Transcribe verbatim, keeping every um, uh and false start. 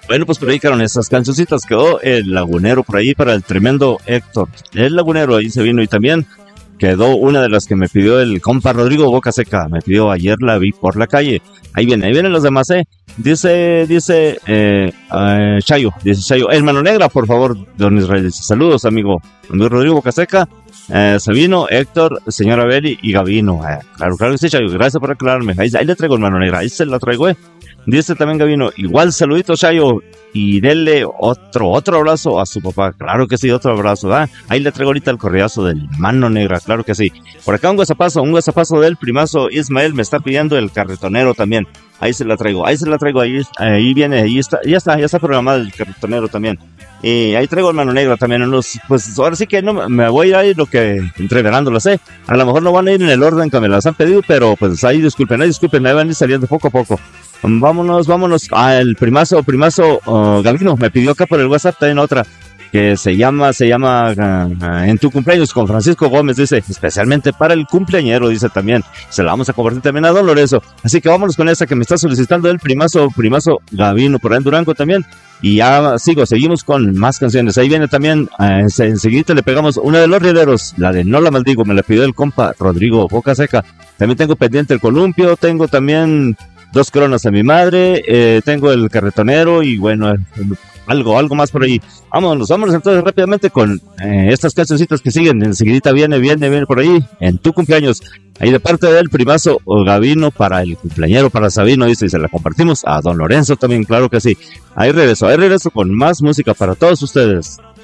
Bueno, pues por ahí quedaron esas cancioncitas. Quedó el lagunero por ahí para el tremendo Héctor. El lagunero ahí se vino y también quedó una de las que me pidió el compa Rodrigo Boca Seca. Me pidió ayer, la vi por la calle. Ahí viene, ahí vienen los demás, ¿eh? Dice, dice, eh, eh, Chayo, dice Chayo, el Mano Negra, por favor, don Israel. Dice, saludos, amigo. Rodrigo Boca Seca, eh, Sabino, Héctor, señora Beli y Gavino. Eh, claro, claro que sí, Chayo. Gracias por aclararme. Ahí, ahí le traigo el Mano Negra, ahí se la traigo, ¿eh? Dice también Gavino, igual saludito, Chayo, y denle otro, otro abrazo a su papá. Claro que sí, otro abrazo, ¿ah? Ahí le traigo ahorita el correazo del Mano Negra, claro que sí. Por acá un guasapazo, un guasapazo del primazo Ismael, me está pidiendo el carretonero también. Ahí se la traigo, ahí se la traigo, ahí, ahí viene, ahí está, ya está, ya está programado el carretonero también. Y ahí traigo el Mano Negra también, unos, pues ahora sí que no me voy a ir lo que entreverándolas, ¿eh? A lo mejor no van a ir en el orden que me las han pedido, pero pues ahí disculpen, ahí disculpen, ahí van a ir saliendo poco a poco. Vámonos, vámonos. Ah, el primazo, primazo uh, Gavino me pidió acá por el WhatsApp también otra que se llama, se llama uh, uh, En tu cumpleaños con Francisco Gómez, dice, especialmente para el cumpleañero, dice también. Se la vamos a compartir también a Don Lorenzo. Así que vámonos con esa que me está solicitando el primazo, primazo Gavino por ahí en Durango también. Y ya sigo, seguimos con más canciones. Ahí viene también, uh, enseguida le pegamos una de los rieleros, la de No la maldigo, me la pidió el compa Rodrigo Boca Seca. También tengo pendiente el columpio, tengo también Dos Coronas a mi madre, eh, tengo el carretonero y bueno, algo, algo más por ahí. Vámonos, vámonos entonces rápidamente con eh, estas cancioncitas que siguen. Enseguida viene, viene, viene por ahí, en tu cumpleaños. Ahí de parte del primazo Gavino para el cumpleañero, para Sabino, dice, y se la compartimos a Don Lorenzo también, claro que sí. Ahí regreso, ahí regreso con más música para todos ustedes.